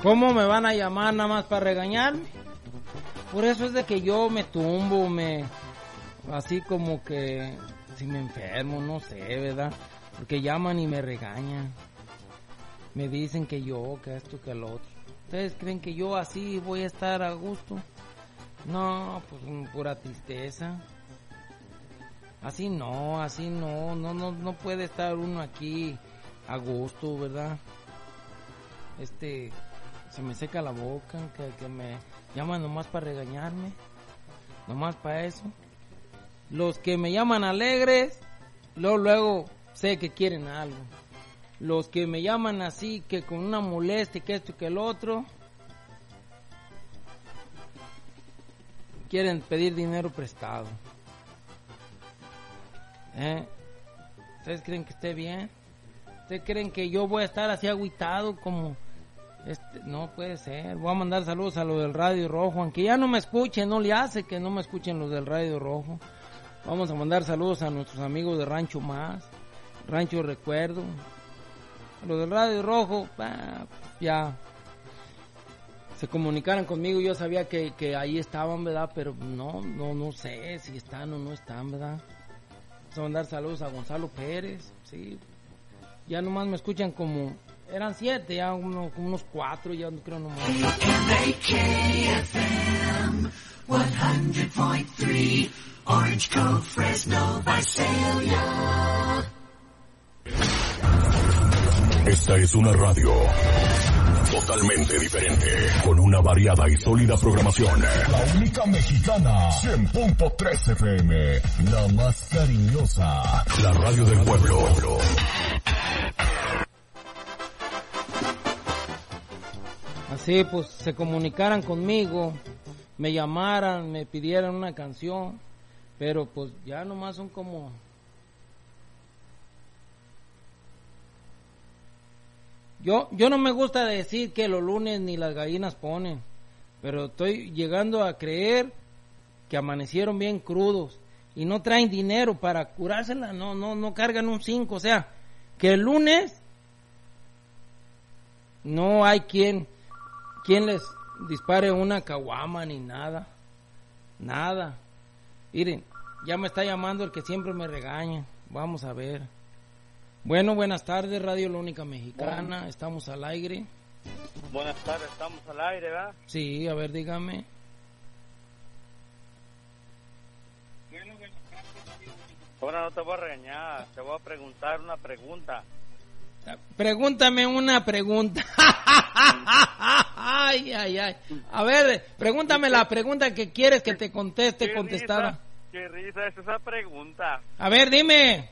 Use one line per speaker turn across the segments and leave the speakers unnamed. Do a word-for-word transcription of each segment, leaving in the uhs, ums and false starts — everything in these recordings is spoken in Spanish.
¿Cómo me van a llamar nada más para regañarme? Por eso es de que yo me tumbo, me... Así como que... Si me enfermo, no sé, ¿verdad? Porque llaman y me regañan. Me dicen que yo, que esto, que lo otro. ¿Ustedes creen que yo así voy a estar a gusto? No, pues pura tristeza. Así no, así no, no, no, no puede estar uno aquí a gusto, ¿verdad? Este, se me seca la boca, que, que me llaman nomás para regañarme, nomás para eso. Los que me llaman alegres, luego, luego sé que quieren algo. Los que me llaman así, que con una molestia, que esto y que el otro, quieren pedir dinero prestado. ¿Eh? ¿Ustedes creen que esté bien? ¿Ustedes creen que yo voy a estar así agüitado como... Este, no puede ser. Voy a mandar saludos a los del Radio Rojo, aunque ya no me escuchen, no le hace que no me escuchen los del Radio Rojo. Vamos a mandar saludos a nuestros amigos de Rancho Más, Rancho Recuerdo. Los del Radio Rojo, bah, ya se comunicaron conmigo. Yo sabía que, que ahí estaban, ¿verdad? Pero no, no, no sé si están o no están, ¿verdad? Vamos a mandar saludos a Gonzalo Pérez, sí. Ya nomás me escuchan como... Eran siete, ya uno, como unos cuatro, ya no creo nomás.
one hundred point three Orange Cove, Fresno, Visalia.
Esta es una radio totalmente diferente, con una variada y sólida programación. La única mexicana, cien punto tres F M, la más cariñosa, la radio del pueblo.
Así pues se comunicaran conmigo, me llamaran, me pidieran una canción, pero pues ya nomás son como... Yo, yo no me gusta decir que los lunes ni las gallinas ponen, pero estoy llegando a creer que amanecieron bien crudos y no traen dinero para curársela, no, no, no cargan un cinco, o sea, que el lunes no hay quien, quien les dispare una caguama ni nada, nada. Miren, ya me está llamando el que siempre me regaña, vamos a ver. Bueno, buenas tardes, Radio La Única Mexicana, bueno. Estamos al aire.
Buenas tardes, estamos al aire, ¿verdad?
Sí, a ver, dígame.
Ahora no te voy a regañar, te voy a preguntar una pregunta.
Pregúntame una pregunta. Ay, ay, ay. A ver, pregúntame la pregunta que quieres que te conteste
¿Qué
contestada.
Risa, qué risa es esa pregunta.
A ver, dime.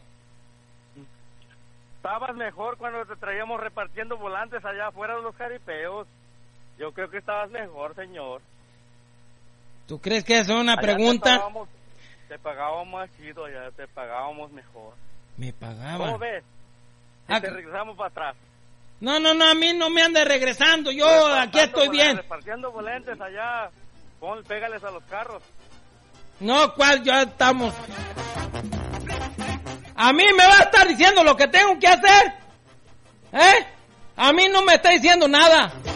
Estabas mejor cuando te traíamos repartiendo volantes allá afuera de los jaripeos. Yo creo que estabas mejor, señor.
¿Tú crees que es una
allá
pregunta?
Te pagábamos, te pagábamos más chido, allá te pagábamos mejor.
Me pagaban.
¿Cómo ves?
Ah,
te regresamos para atrás.
No, no, no, a mí no me ande regresando. Yo aquí estoy bien.
Repartiendo volantes allá. Pon, pégales a los carros.
No, ¿cuál? Ya estamos. ¿A mí me va a estar diciendo lo que tengo que hacer? ¿Eh? A mí no me está diciendo nada.